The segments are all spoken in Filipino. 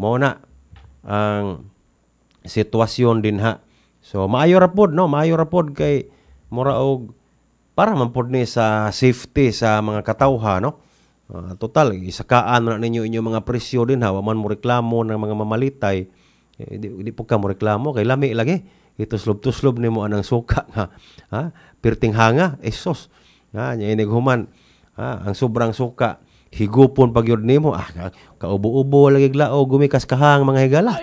mao na ang sitwasyon din ha. So maayo ra pod no, maayo ra pod kay mura og para man pod ni sa safety sa mga katawha no. Total isakaan na ninyo inyong mga presyo din ha, wa man mo reklamo ng mga mamalitay. Di po ka mo reklamo kay lami lagi. Ituslob-tuslob nimo anang suka nga. Ha? Pirting hanga, esos. Ha, nya inig human. Ha, ang sobrang suka higupon pag yun nimo. Kaubo-ubo lagi glao gumikas kahang mga higala.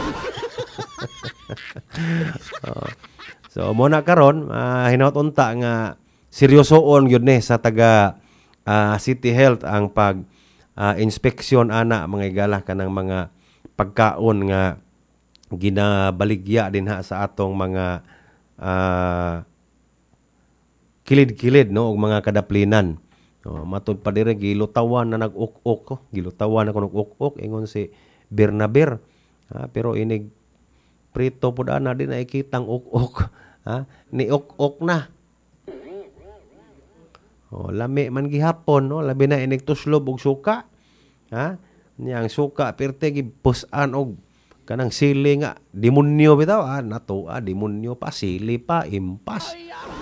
So mo na karon hinaut unta nga seryosoon gyud ni sa taga City Health ang pag inspeksyon ana mga higala kanang mga pagkaon nga ginabaligya din ha sa atong mga kilid-kilid no og mga kadaplinan. Matud pa dire gilutawan na nag-uk-uk ko. Gilutawan ako nag-uk-uk ingon si Bernaber. Pero inig prito pud ana din nakikitang uk-uk. Ni uk-uk na. Lami man gihapon no, labi na inig tuslob og suka. Niyang suka pirte gipusan og kanang sili nga demonyo bitaw nato demonyo pa sili pa impas.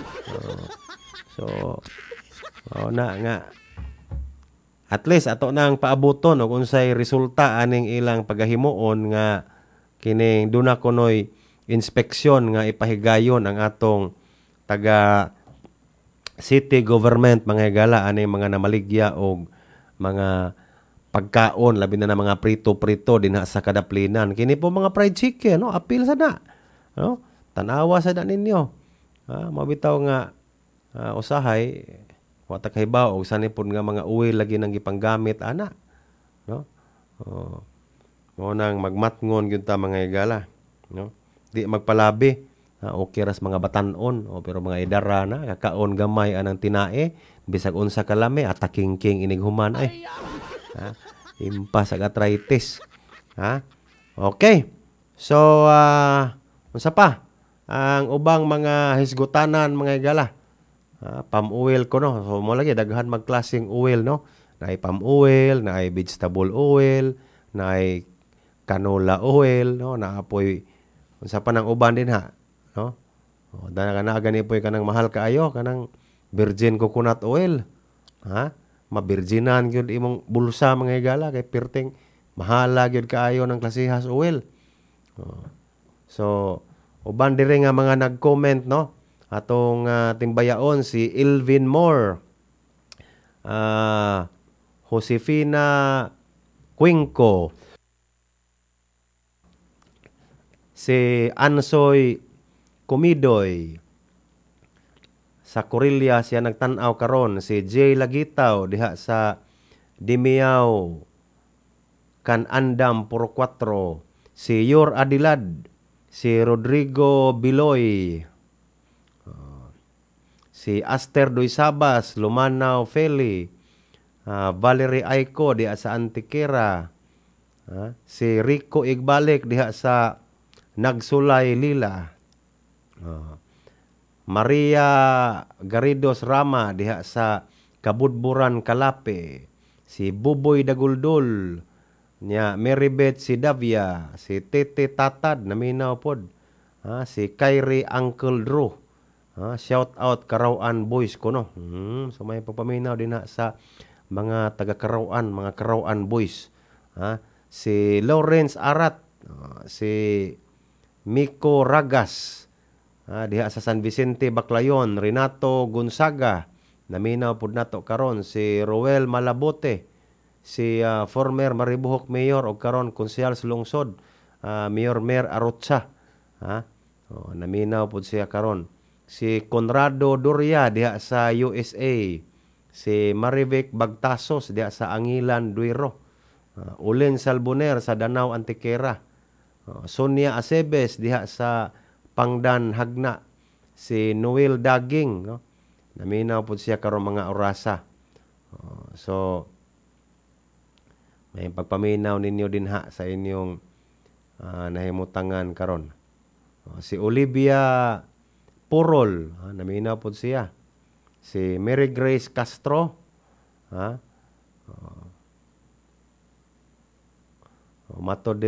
So na nga at least ato nang paaboton og unsay resulta aning ilang pagahimuon nga kining duna kunoy inspeksyon nga ipahigayon ang atong taga city government mga higala aning mga namaligya og mga pagkaon labi na mga prito-prito din sa kadaplinan. Kini po mga fried chicken no, apil sa na. No? Tanawa sa na ninyo. Mabitaw nga usahay wa ta kahibaw og sanipon nga mga uwi lagi nang gipanggamit ana. No? Mo nang magmatngon gyud ta mga higala, no? Di magpalabi. Okay ras mga batan-on pero mga idara na kakaon gamay anang tinae bisag unsa kalami atakingking inig human ay. Impas ag arthritis. Okay. So unsa pa ang ubang mga hisgutanan mga higala? Palm oil ko no. So mo lagi daghan magklaseng oil no. Naay palm oil, naay vegetable oil, naay canola oil no, naapoy unsa pa nang uban din ha, no? Dana gani poy kanang mahal kaayo kanang virgin coconut oil. Mabirginan gyud imong bulsa mga higala kay perting mahala gyud kaayo ng klasihas oil. So uban dire nga mga nag-comment no atong timbayaon si Elvin Moore, Josefina Cuenco, si Ansoy Comidoy, sa Corillas siya nagtan-aw karon, si Jay Lagitaw diha sa Dimiao kan Andam Puro 4, si Yor Adilad, si Rodrigo Biloy, si Aster Doisabas, Lumanaw Feli, Valerie Aiko diha sa Antiquera, si Rico Igbalik diha sa Nagsulay Lila, Maria Garidos Rama diha sa Kabudburan Kalape, si Buboy Daguldol, nya Marybeth si Davia, si Tete Tatad naminaw pod, si Kyrie Uncle Drew, shout out Karawan Boys ko no. So may papaminaw din sa mga taga Karawan, mga Karawan Boys. Si Lawrence Arat, si Miko Ragas, diha sa San Vicente Baclayon, Renato Gonzaga, naminaw pud nato karon, si Roel Malabote, si former Maribohok Mayor o karon konsyal sa lungsod, Mayor Mer Arotza, naminaw pud siya karon. Si Conrado Doria diha sa USA, si Marivic Bagtasos diha sa Angilan Duero, Ulen Salboner sa Danau Antiquera, Sonia Acebes diha sa Pangdan Hagna, si Noel Daging no, naminaw pud siya karon mga orasa. So may pagpaminaw ninyo din sa inyong nahimutangan karon. Si Olivia Purol, naminaw pud siya. Si Mary Grace Castro, matod